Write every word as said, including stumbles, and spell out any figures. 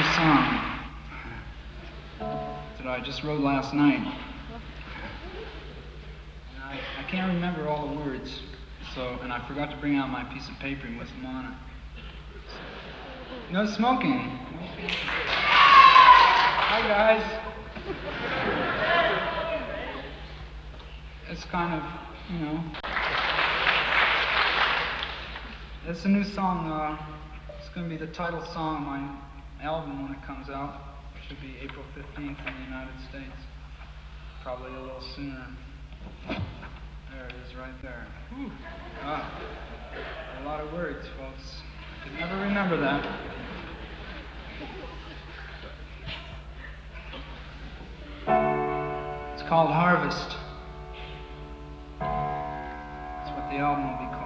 song that I just wrote last night. And I, I can't remember all the words, so and I forgot to bring out my piece of paper with them on it. No smoking. Hi guys. It's kind of, you know. It's a new song. Uh, it's going to be the title song of my album when it comes out. It should be April fifteenth in the United States. Probably a little sooner. There it is right there. Whew. Ah, a lot of words, folks. I could never remember that. It's called Harvest. That's what the album will be called.